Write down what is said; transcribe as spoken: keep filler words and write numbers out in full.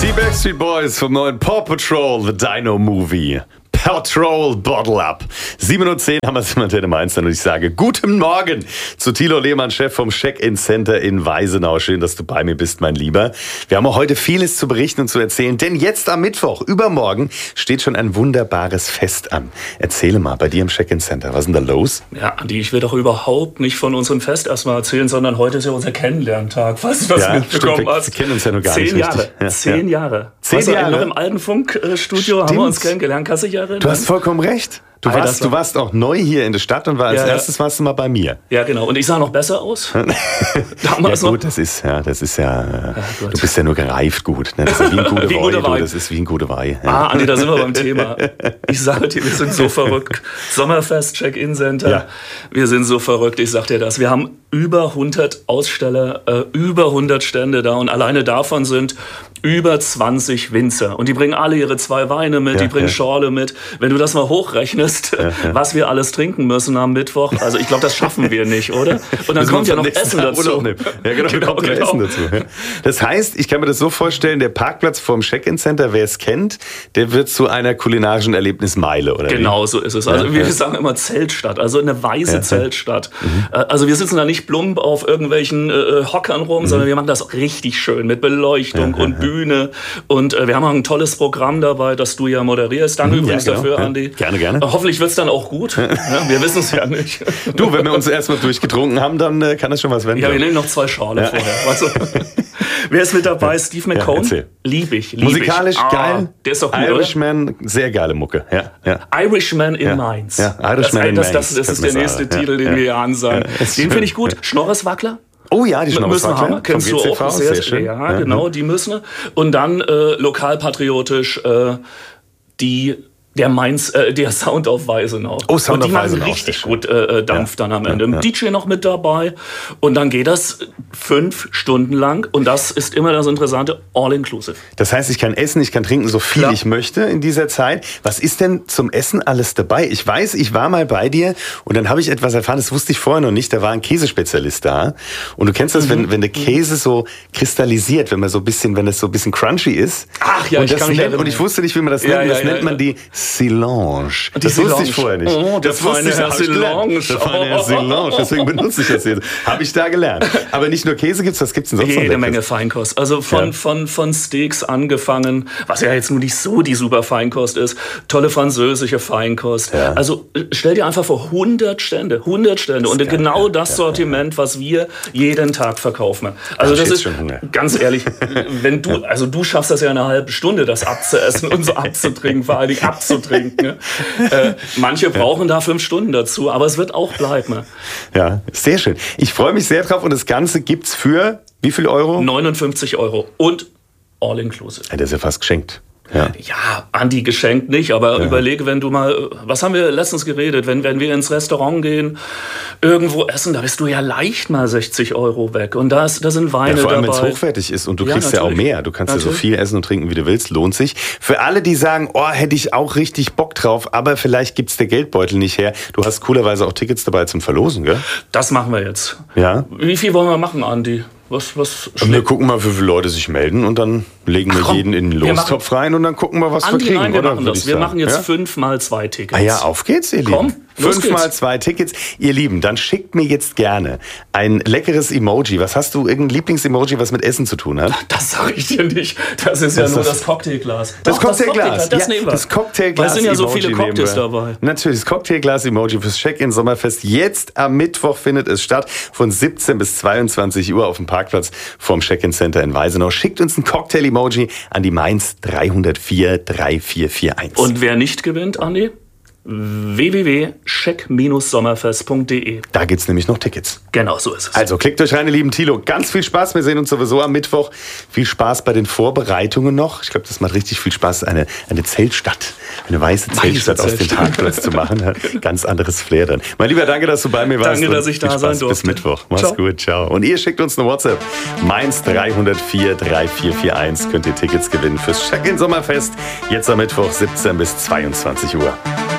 Die Backstreet Boys vom neuen Paw Patrol, The Dino Movie. Patrol Bottle Up. sieben Uhr zehn haben wir es immer in Mainz und ich sage guten Morgen zu Thilo Lehmann, Chef vom Check-in Center in Weisenau. Schön, dass du bei mir bist, mein Lieber. Wir haben auch heute vieles zu berichten und zu erzählen, denn jetzt am Mittwoch, übermorgen, steht schon ein wunderbares Fest an. Erzähle mal, bei dir im Check-in Center, was ist denn da los? Ja, Andi, ich will doch überhaupt nicht von unserem Fest erstmal erzählen, sondern heute ist ja unser Kennenlerntag. Falls du das ja, mitbekommen stimmt, hast. Wir kennen uns ja noch gar Zehn nicht Jahre. richtig. Ja, Zehn ja. Jahre. Zehn also, Jahre? Noch im alten Funkstudio haben wir uns kennengelernt. Kannst du dich erinnern? Du hast vollkommen recht. Du Alter, warst, du warst auch neu hier in der Stadt und war als Ja, ja. erstes warst du mal bei mir. Ja, genau. Und ich sah noch besser aus. Ja gut, das ist ja, das ist ja, Ja, gut. du bist ja nur gereift gut. Ne? Das ist ja wie ein guter Wie ein Wein. guter Du, Wein. das ist wie ein guter Wein. Ja. Ah, Andi, da sind wir beim Thema. Ich sage dir, wir sind so verrückt. Sommerfest, Check-in-Center. Ja. Wir sind so verrückt, ich sag dir das. Wir haben über hundert Aussteller, äh, über hundert Stände da und alleine davon sind über zwanzig Winzer. Und die bringen alle ihre zwei Weine mit, Ja, die bringen ja. Schorle mit. Wenn du das mal hochrechnest, ja. was wir alles trinken müssen am Mittwoch, also ich glaube, das schaffen wir nicht, oder? Und dann Müssen kommt wir ja noch am nächsten Essen Tag dazu. Urlaub nehmen. Ja, genau, Genau, kommt noch genau. Essen dazu. Ja. Das heißt, ich kann mir das so vorstellen, der Parkplatz vorm Check-in-Center, wer es kennt, der wird zu einer kulinarischen Erlebnismeile, oder Genau so ist es. Also Ja, wir ja. sagen immer Zeltstadt, also eine weiße Ja, ja. Zeltstadt. Äh, Also wir sitzen da nicht plump auf irgendwelchen äh, Hockern rum, sondern wir machen das richtig schön mit Beleuchtung Ja, ja, und ja. Bühne. Und äh, wir haben auch ein tolles Programm dabei, das du ja moderierst. Danke Mhm, übrigens ja, genau. dafür, Ja. Andi. Gerne, gerne. Äh, Hoffentlich wird es dann auch gut. Ja, wir wissen es ja nicht. Du, wenn wir uns erstmal durchgetrunken haben, dann äh, kann das schon was werden. Ja, wir nehmen noch zwei Schale Ja. vorher. Also, wer ist mit dabei? Steve McCone? erzähl. Lieb ich, lieb Musikalisch ich. Ah, geil. Der ist doch gut, Irishman, sehr geile Mucke. Ja, ja. oder? Irishman in Ja. Mainz. Ja, Irishman das, in das, Mainz. das, das ist Könnte der man nächste sagen. Titel, Ja, den ja. wir hier ansagen. Ja, ist Den schön. finde ich gut. Schnorreswackler? Oh ja, die Müssen wir Schnorreswackler haben, kennst vom du G C V, auch sehr, sehr schön. Ja, genau, die müssen. Und dann äh, lokalpatriotisch äh, die der Mainz, äh, der Sound auf Weisenau. Oh, Sound und die auf machen Weisenau, richtig sehr schön. gut äh, Dampf Ja, dann am ja, Ende. ja. D J noch mit dabei und dann geht das fünf Stunden lang und das ist immer das Interessante, all inclusive. Das heißt, ich kann essen, ich kann trinken, so viel Klar. ich möchte in dieser Zeit. Was ist denn zum Essen alles dabei? Ich weiß, ich war mal bei dir und dann habe ich etwas erfahren, das wusste ich vorher noch nicht. Da war ein Käsespezialist da. Und du kennst das, Mhm. wenn, wenn der Käse so kristallisiert, wenn man so ein bisschen, wenn das so ein bisschen crunchy ist. Ach ja, und ich das kann mich nennt, erinnern. Und ich wusste nicht, wie man das Ja, nennt. ja, das ja, nennt man ja. die Silonge. Die Das wusste ich Silonge. vorher nicht. Oh, der das wusste feine ich, Herr das hab ich gelernt. Silonge. Der feine Herr Silonge. Deswegen benutze ich das jetzt. Habe ich da gelernt. Aber nicht nur Käse gibt's, was gibt's denn sonst noch? Jede Leckeres? Menge Feinkost. Also von, Ja. von, von Steaks angefangen, was ja jetzt nur nicht so die super Feinkost ist. Tolle französische Feinkost. Ja. Also äh, stell dir einfach vor, hundert Stände. hundert Stände. Und geil, genau ja. das Ja, Sortiment, was wir jeden Tag verkaufen. Also ich das jetzt ist, schon Hunger. ganz ehrlich, wenn du, also du schaffst das ja eine halbe Stunde, das abzuessen und so abzutrinken, vor allen Dingen abzutrinken. Ne? Äh, manche brauchen da fünf Stunden dazu, aber es wird auch bleiben. Ja, sehr schön. Ich freue mich sehr drauf und das Ganze gibt's für wie viel Euro? neunundfünfzig Euro und all inclusive. Ja, das ist ja fast geschenkt. Ja. Ja, Andi geschenkt nicht, aber Ja. überlege, wenn du mal, was haben wir letztens geredet, wenn, wenn wir ins Restaurant gehen, irgendwo essen, da bist du ja leicht mal sechzig Euro weg und da, ist, da sind Ja, Weine vor allem, wenn es dabei. hochwertig ist und du Ja, kriegst ja auch natürlich. mehr. Du kannst ja so Natürlich. viel essen und trinken, wie du willst. Lohnt sich. Für alle, die sagen, oh, hätte ich auch richtig Bock drauf, aber vielleicht gibt's der Geldbeutel nicht her. Du hast coolerweise auch Tickets dabei zum Verlosen, gell? Das machen wir jetzt. Ja. Wie viel wollen wir machen, Andi? Was, was Und wir gucken mal, wie viele Leute sich melden und dann legen wir Ach komm, jeden in den wir Lostopf rein und dann gucken wir, was Andi, wir kriegen. nein, wir oder? machen Würde das. ich Wir sagen. machen jetzt Ja? fünf mal zwei Tickets. Ah ja, auf geht's, ihr Lieben. Komm, los Fünf geht's. mal zwei Tickets. Ihr Lieben, dann schickt mir jetzt gerne ein leckeres Emoji. Was hast du, irgendein Lieblings-Emoji, was mit Essen zu tun hat? Das sage ich dir nicht. Das ist ja Was ist nur das? das Cocktailglas. Das Doch, Cocktailglas. Das Ja, nehmen wir. das Cocktailglas. Weil es sind ja so viele Emoji Cocktails nehmen wir. dabei. Natürlich, das Cocktailglas-Emoji fürs Check-in Sommerfest. Jetzt am Mittwoch findet es statt. Von siebzehn bis zweiundzwanzig Uhr auf dem Parkplatz vom Check-in Center in Weisenau. Schickt uns ein Cocktail-Emoji an die Mainz drei null vier drei vier vier eins. Und wer nicht gewinnt, Andi? w w w punkt check sommerfest punkt d e. Da gibt's nämlich noch Tickets. Genau, so ist es. Also klickt euch rein, ihr lieben Thilo. Ganz viel Spaß. Wir sehen uns sowieso am Mittwoch. Viel Spaß bei den Vorbereitungen noch. Ich glaube, das macht richtig viel Spaß, eine, eine Zeltstadt, eine weiße Zeltstadt aus dem Zeltstadt. Parkplatz zu machen. Ganz anderes Flair dann. Mein Lieber, danke, dass du bei mir warst. Danke, und dass ich da viel sein Spaß. Bis durfte. Mittwoch. Mach's Ciao. gut. Ciao. Und ihr schickt uns eine WhatsApp. Mainz drei null vier drei vier vier eins könnt ihr Tickets gewinnen fürs Check-in Sommerfest. Jetzt am Mittwoch siebzehn bis zweiundzwanzig Uhr.